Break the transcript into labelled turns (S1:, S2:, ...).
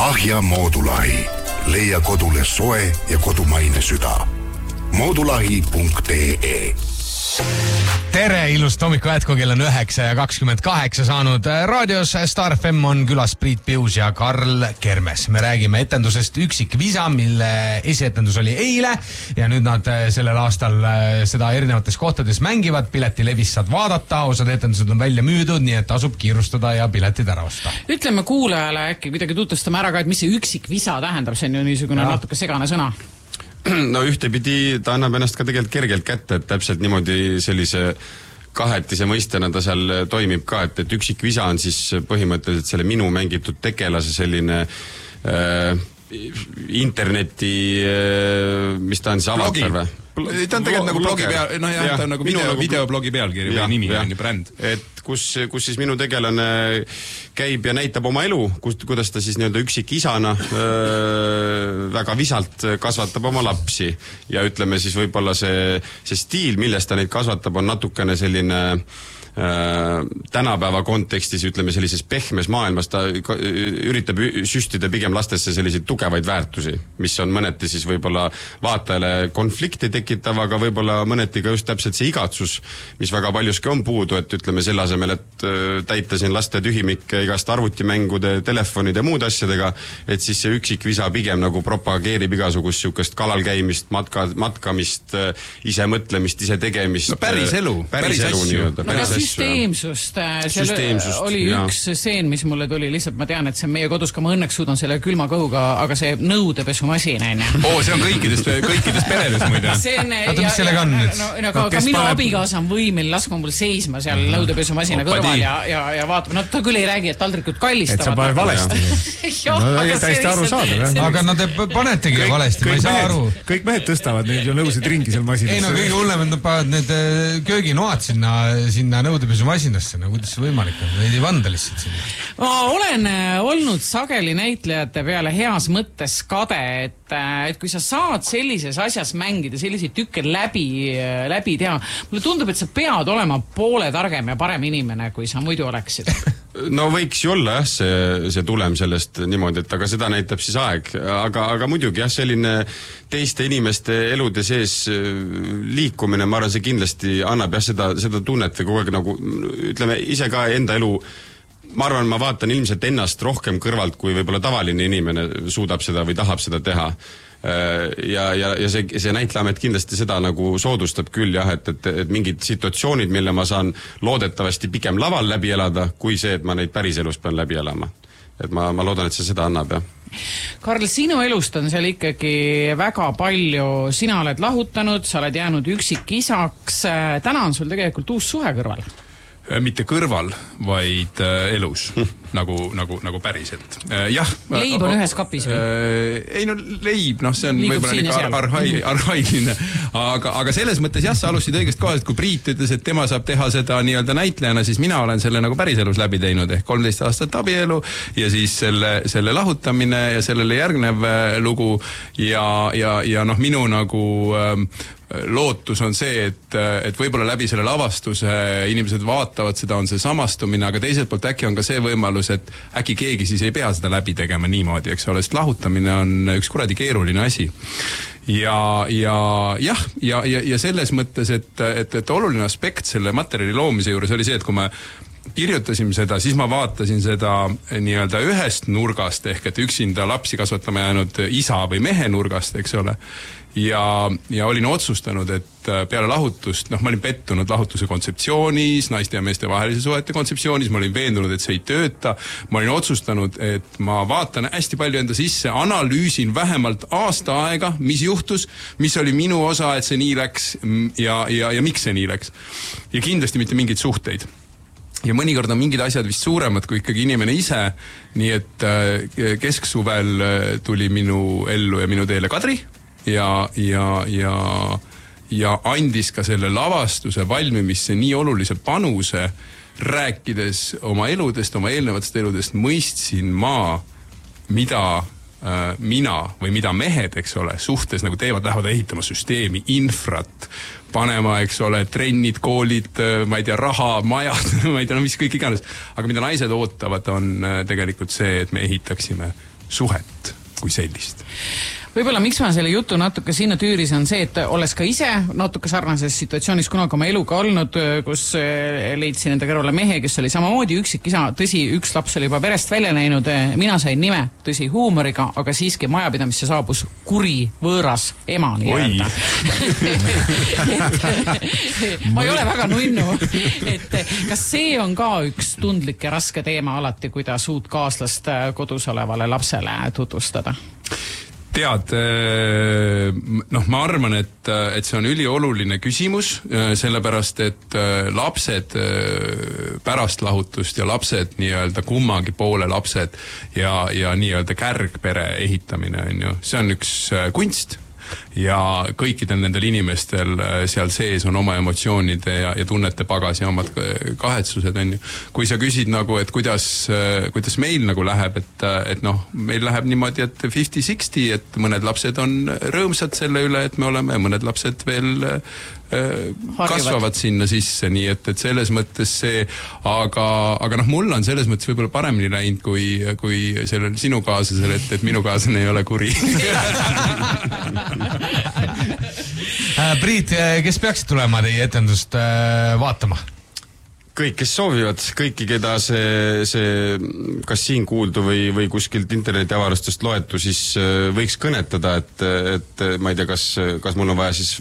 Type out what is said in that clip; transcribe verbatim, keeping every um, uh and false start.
S1: Ahja Moodulahi. Leia kodule soe ja kodumaine süda. moodulahi punkt ee.
S2: Tere, ilust hommiku jätku, kell on üheksa ja kakskümmend kaheksa saanud. Raadios Star F M on külas Priit Pius ja Karl Kermes. Me räägime etendusest Üksik visa, mille esietendus oli eile ja nüüd nad sellel aastal seda erinevates kohtades mängivad. Piletilevis saad vaadata, osad etendused on välja müüdud, nii et tasub kiirustada ja piletid ära osta.
S3: Ütleme kuulajale äkki kuidagi tutvustame ära ka, et mis see Üksik visa tähendab, see on ju niisugune ja. natuke segane sõna.
S4: No ühtepidi ta annab ennast ka tegelikult kergelt kätte, et täpselt niimoodi sellise kahetise mõistena ta seal toimib ka, et, et Üksik visa on siis põhimõtteliselt selle minu mängitud tegelase selline äh, interneti, äh, mis ta on siis avatar või?
S5: Ta on tegelikult nagu blogi peal, no jah, ta on nagu video, nagu videoblogi pealkiri või nimi on ju bränd.
S4: Et kus, kus siis minu tegelane käib ja näitab oma elu, kus, kuidas ta siis nii-öelda üksik isana öö, väga visalt kasvatab oma lapsi. Ja ütleme siis võib-olla see, see stiil, millest ta neid kasvatab, on natukene selline Äh, tänapäeva kontekstis, ütleme sellises pehmes maailmas, ta üritab süstida pigem lastesse selliseid tugevaid väärtusi, mis on mõneti siis võib-olla vaatajale konflikti tekitav, aga võib-olla mõneti ka just täpselt see igatsus, mis väga paljuski on puudu, et ütleme selle asemel, et täita siin laste tühimikke igast arvutimängude, telefonide ja muud asjadega, et siis see Üksik visa pigem nagu propageerib igasugust sihukest kalal käimist, matka, matkamist, ise mõtlemist, ise tegemist.
S5: No päris elu, päris, päris asju.
S4: Nii-öelda, päris asju.
S3: Süsteemsust, Süsteemsust oli jah. Üks seen, mis mulle tuli, lihtsalt ma tean, et see on meie kodus, ka ma õnneks suudan selle külma kõhuga, aga see nõudepesumasin on.
S5: Oo, see on kõikidest, kõikidest peredes muide.
S3: See on,
S2: Oota, mis sellega on nüüd?
S3: No, no, ka, ka minu paneb... abikaasa on võimil laskma mul seisma seal mm -hmm. nõudepesumasina kõrval ja, ja, ja vaatab, no ta küll ei räägi, et taldrikud kallistavad.
S2: Et sa paned valesti.
S3: Joo,
S2: no, aga täiesti aru saada. Aga nad panetegi kõik, valesti, ma ei saa aru.
S6: Kõik mehed tõstavad neid ju nõusid ringi seal masinas.
S2: Ei no kõige hullem, et nad panevad need kööginoad sinna, sinna nõudepesumasinasse. No, kuidas see võimalik on? Neid ei vanda lihtsalt sinna.
S3: Ma olen olnud sageli näitlejate peale heas mõttes kade, et, et kui sa saad sellises asjas mängida, selliseid tükke läbi, läbi teha, mulle tundub, et sa pead olema poole targem ja parem inimene, kui sa muidu oleksid.
S4: No võiks ju olla jah, see, see tulem sellest niimoodi, et aga seda näitab siis aeg. Aga, aga muidugi jah, selline teiste inimeste elude sees liikumine, ma arvan, see kindlasti annab jah seda, seda tunnet või kogu aeg nagu, ütleme, ise ka enda elu, ma arvan, ma vaatan ilmselt ennast rohkem kõrvalt, kui võib-olla tavaline inimene suudab seda või tahab seda teha. Ja, ja, ja see, see näitleamet kindlasti seda nagu soodustab küll jah, et, et, et mingid situatsioonid, mille ma saan loodetavasti pigem laval läbi elada, kui see, et ma neid päriselus pean läbi elama. Et ma, ma loodan, et see seda annab, jah.
S3: Karl, sinu elust on seal ikkagi väga palju, sina oled lahutanud, sa oled jäänud üksik isaks, täna on sul tegelikult uus suhe kõrval.
S5: Mitte kõrval, vaid äh, elus, nagu, nagu, nagu päriselt. Äh, jah.
S3: Leib on ühes kapis või?
S5: Äh, ei no leib, noh see on võib-olla niisugune ar arhai, arhailine, aga, aga selles mõttes jah, sa alustasid õigest kohast, kui Priit ütles, et tema saab teha seda nii-öelda näitlejana, siis mina olen selle nagu päriselus läbi teinud, ehk kolmteist aastat abielu ja siis selle, selle lahutamine ja sellele järgnev lugu ja, ja, ja noh, minu nagu ähm, lootus on see, et, et võib-olla läbi selle lavastuse inimesed vaatavad seda, on see samastumine, aga teiselt poolt äkki on ka see võimalus, et äkki keegi siis ei pea seda läbi tegema niimoodi, eks ole, sest lahutamine on üks kuradi keeruline asi. Ja, ja jah, ja, ja, ja selles mõttes, et, et, et oluline aspekt selle materjali loomise juures oli see, et kui me kirjutasime seda, siis ma vaatasin seda nii-öelda ühest nurgast, ehk et üksinda lapsi kasvatama jäänud isa või mehe nurgast, eks ole. Ja, ja olin otsustanud, et peale lahutust, noh, ma olin pettunud lahutuse kontseptsioonis, naiste ja meeste vahelise suhete kontseptsioonis, ma olin veendunud, et see ei tööta. Ma olin otsustanud, et ma vaatan hästi palju enda sisse, analüüsin vähemalt aasta aega, mis juhtus, mis oli minu osa, et see nii läks ja, ja, ja miks see nii läks. Ja kindlasti mitte mingeid suhteid. Ja mõnikord on mingid asjad vist suuremad kui ikkagi inimene ise, nii et kesksuvel tuli minu ellu ja minu teele Kadri ja, ja, ja, ja andis ka selle lavastuse valmimisse nii olulise panuse, rääkides oma eludest, oma eelnevatest eludest, mõistsin ma, mida äh, mina või mida mehed, eks ole, suhtes nagu teevad, lähevad ehitama süsteemi, infrat, panema, eks ole, trennid, koolid, ma ei tea, raha, majad, ma ei tea, no mis kõik iganes. Aga mida naised ootavad on tegelikult see, et me ehitaksime suhet kui sellist.
S3: Võib-olla miks ma selle jutu natuke sinna tüüris on see, et olles ka ise natuke sarnases situatsioonis kunagi oma eluga olnud, kus leidsin enda kõrvale mehe, kes oli samamoodi üksik isa, tõsi, üks laps oli juba perest välja näinud, mina sain nime, tõsi, huumoriga, aga siiski majapidamisse saabus kuri võõras ema nii-öelda. ma ei ole väga nunnu, et kas see on ka üks tundlik ja raske teema alati, kuidas uut kaaslast kodus olevale lapsele tutvustada?
S5: Tead, noh, ma arvan, et, et see on ülioluline küsimus, sellepärast, et lapsed pärast lahutust ja lapsed nii-öelda kummagi poole lapsed ja, ja nii-öelda kärgpere ehitamine on ju, see on üks kunst. Ja kõikidel nendel inimestel seal sees on oma emotsioonide ja, ja tunnete pagas ja omad kahetsused on ju. Kui sa küsid nagu, et kuidas, kuidas meil nagu läheb, et, et noh, meil läheb niimoodi, et fifty sixty, et mõned lapsed on rõõmsad selle üle, et me oleme, mõned lapsed veel kasvavad sinna sisse, nii et, et selles mõttes see, aga, aga noh, mul on selles mõttes võib-olla paremini läinud kui, kui sellel sinu kaaslasel, et, et minu kaaslane ei ole kuri.
S2: Priit, kes peaksid tulema teie etendust vaatama?
S4: Kõik, kes soovivad, kõiki, keda see, see kas siin kuuldu või, või kuskilt interneti avarustust loetu, siis võiks kõnetada, et, et ma ei tea, kas, kas mul on vaja siis